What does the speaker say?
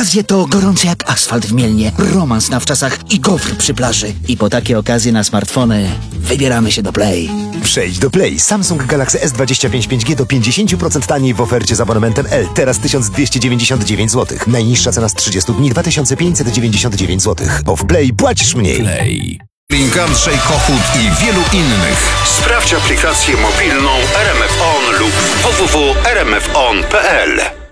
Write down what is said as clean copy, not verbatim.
Wakacje to gorące jak asfalt w Mielnie, romans na wczasach i gofr przy plaży. I po takie okazje na smartfony wybieramy się do Play. Przejdź do Play. Samsung Galaxy S25 5G do 50% taniej w ofercie z abonementem L. Teraz 1299 zł. Najniższa cena z 30 dni 2599 zł. Bo w Play płacisz mniej. Play. Link Andrzej Kochut i wielu innych. Sprawdź aplikację mobilną RMF On lub www.rmfon.pl.